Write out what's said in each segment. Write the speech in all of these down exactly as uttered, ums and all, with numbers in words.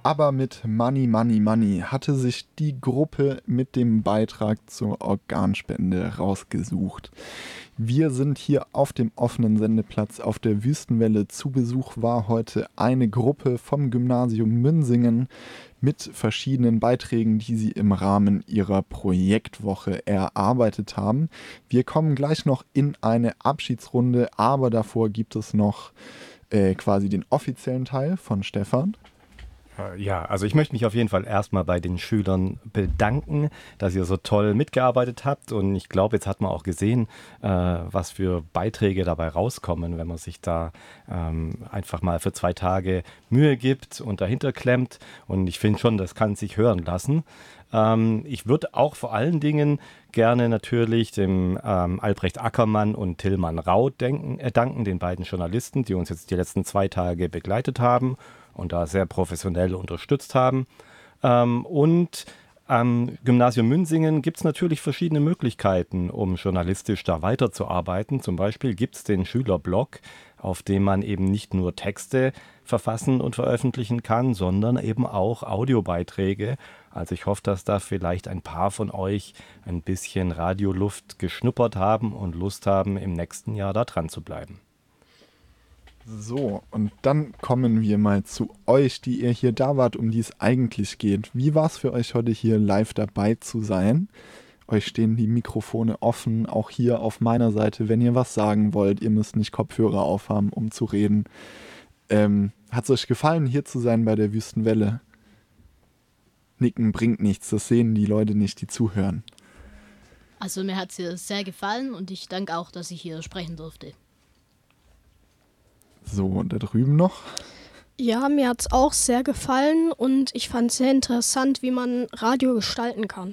Aber mit Money, Money, Money hatte sich die Gruppe mit dem Beitrag zur Organspende rausgesucht. Wir sind hier auf dem offenen Sendeplatz auf der Wüstenwelle. Zu Besuch war heute eine Gruppe vom Gymnasium Münsingen mit verschiedenen Beiträgen, die sie im Rahmen ihrer Projektwoche erarbeitet haben. Wir kommen gleich noch in eine Abschiedsrunde, aber davor gibt es noch äh, quasi den offiziellen Teil von Stefan. Ja, also ich möchte mich auf jeden Fall erstmal bei den Schülern bedanken, dass ihr so toll mitgearbeitet habt. Und ich glaube, jetzt hat man auch gesehen, äh, was für Beiträge dabei rauskommen, wenn man sich da ähm, einfach mal für zwei Tage Mühe gibt und dahinter klemmt. Und ich finde schon, das kann sich hören lassen. Ähm, ich würde auch vor allen Dingen gerne natürlich dem ähm, Albrecht Ackermann und Tillmann Rau denken, äh, danken, den beiden Journalisten, die uns jetzt die letzten zwei Tage begleitet haben und da sehr professionell unterstützt haben. Ähm, und am Gymnasium Münsingen gibt es natürlich verschiedene Möglichkeiten, um journalistisch da weiterzuarbeiten. Zum Beispiel gibt es den Schülerblog, auf dem man eben nicht nur Texte verfassen und veröffentlichen kann, sondern eben auch Audiobeiträge. Also ich hoffe, dass da vielleicht ein paar von euch ein bisschen Radioluft geschnuppert haben und Lust haben, im nächsten Jahr da dran zu bleiben. So, und dann kommen wir mal zu euch, die ihr hier da wart, um die es eigentlich geht. Wie war es für euch heute hier live dabei zu sein? Euch stehen die Mikrofone offen, auch hier auf meiner Seite, wenn ihr was sagen wollt. Ihr müsst nicht Kopfhörer aufhaben, um zu reden. Ähm, hat es euch gefallen, hier zu sein bei der Wüstenwelle? Nicken bringt nichts, das sehen die Leute nicht, die zuhören. Also mir hat es hier sehr gefallen und ich danke auch, dass ich hier sprechen durfte. So, und da drüben noch? Ja, mir hat es auch sehr gefallen und ich fand es sehr interessant, wie man Radio gestalten kann.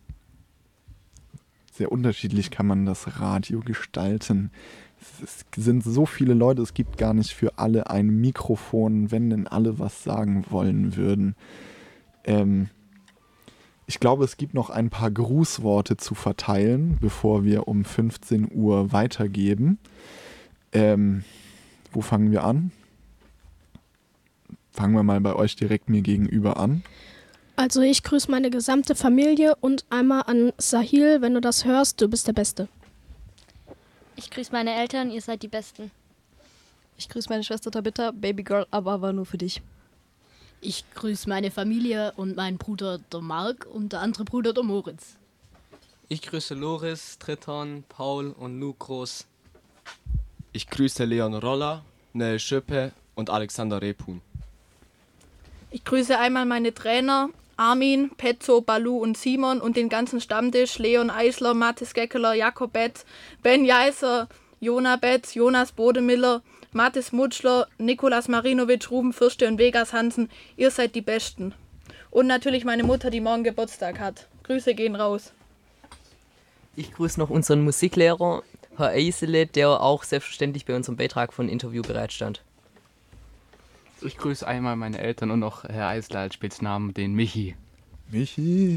Sehr unterschiedlich kann man das Radio gestalten. Es sind so viele Leute, es gibt gar nicht für alle ein Mikrofon, wenn denn alle was sagen wollen würden. Ähm, ich glaube, es gibt noch ein paar Grußworte zu verteilen, bevor wir um fünfzehn Uhr weitergeben. Ähm... Wo fangen wir an? Fangen wir mal bei euch direkt mir gegenüber an. Also ich grüße meine gesamte Familie und einmal an Sahil, wenn du das hörst, du bist der Beste. Ich grüße meine Eltern, ihr seid die Besten. Ich grüße meine Schwester Tabitha, Babygirl, aber war nur für dich. Ich grüße meine Familie und meinen Bruder der Marc und der andere Bruder der Moritz. Ich grüße Loris, Triton, Paul und Luke Groß. Ich grüße Leon Roller, Nell Schöppe und Alexander Repun. Ich grüße einmal meine Trainer Armin, Petzo, Balu und Simon und den ganzen Stammtisch Leon Eisler, Mathis Geckeler, Jakob Betz, Ben Jeiser, Jona Betz, Jonas Bodemiller, Mathis Mutschler, Nikolas Marinovic, Ruben Fürste und Vegas Hansen. Ihr seid die Besten. Und natürlich meine Mutter, die morgen Geburtstag hat. Grüße gehen raus. Ich grüße noch unseren Musiklehrer, Herr Eisele, der auch selbstverständlich bei unserem Beitrag von Interview bereitstand. Ich grüße einmal meine Eltern und noch Herr Eisler als Spitznamen, den Michi. Michi.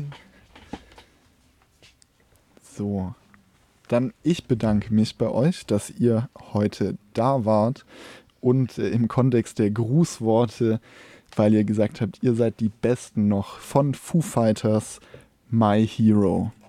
So, dann ich bedanke mich bei euch, dass ihr heute da wart und äh, im Kontext der Grußworte, weil ihr gesagt habt, ihr seid die Besten noch von Foo Fighters, My Hero.